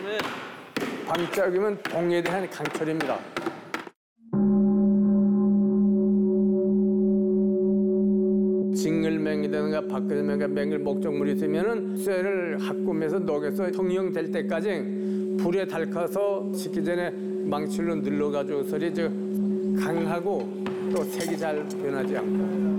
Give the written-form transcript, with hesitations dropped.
방짝이면 동에 대한 강철입니다. 징을맹이라든가 박근혜맹이가 맹일 목적물이 있으면은 쇠를 합금해서 녹여서 형용될 때까지 불에 닳아서 식기 전에 망치로 눌러가지고 소리 강하고 또 색이 잘 변하지 않고.